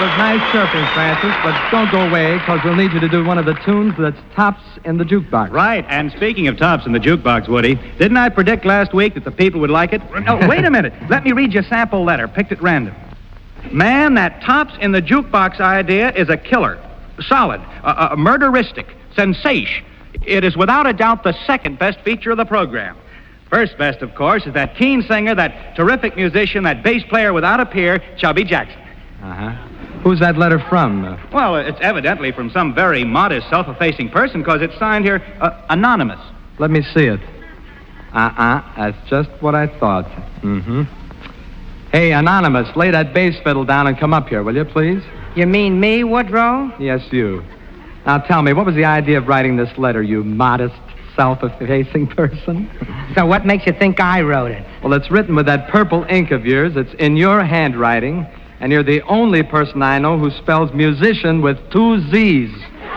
was nice chirping, Francis, but don't go away, because we'll need you to do one of the tunes that's tops in the jukebox. Right, and speaking of tops in the jukebox, Woody, didn't I predict last week that the people would like it? Oh, wait a minute. Let me read you a sample letter, picked at random. Man, that tops in the jukebox idea is a killer. Solid, murderistic, sensation. It is without a doubt the second best feature of the program. First best, of course, is that keen singer, that terrific musician, that bass player without a peer, Chubby Jackson. Uh-huh. Who's that letter from? Well, it's evidently from some very modest, self-effacing person, because it's signed here, Anonymous. Let me see it. That's just what I thought. Mm-hmm. Hey, Anonymous, lay that bass fiddle down and come up here, will you, please? You mean me, Woodrow? Yes, you. Now tell me, what was the idea of writing this letter, you modest, self-effacing person? So what makes you think I wrote it? Well, it's written with that purple ink of yours. It's in your handwriting, and you're the only person I know who spells musician with 2 Z's.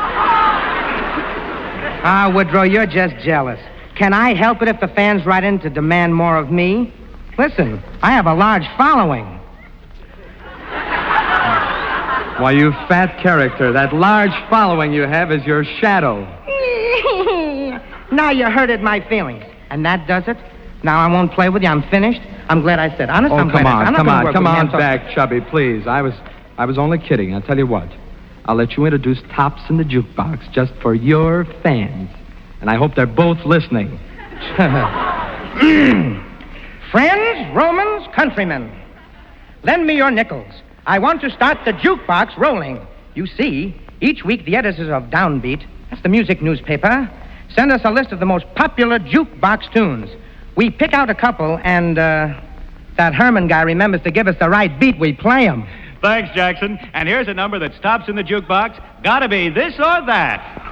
Ah, Woodrow, you're just jealous. Can I help it if the fans write in to demand more of me? Listen, I have a large following. Why, you fat character, that large following you have is your shadow. Now you hurted my feelings. And that does it? Now I won't play with you. I'm finished. I'm glad I said. Honest, I'm glad I said. Come on back, Chubby, please. I was only kidding. I'll tell you what. I'll let you introduce tops in the jukebox just for your fans. And I hope they're both listening. Friends, Romans, countrymen, lend me your nickels. I want to start the jukebox rolling. You see, each week the editors of Downbeat, that's the music newspaper, send us a list of the most popular jukebox tunes. We pick out a couple, and that Herman guy remembers to give us the right beat, we play them. Thanks, Jackson. And here's a number that stops in the jukebox. Gotta be this or that.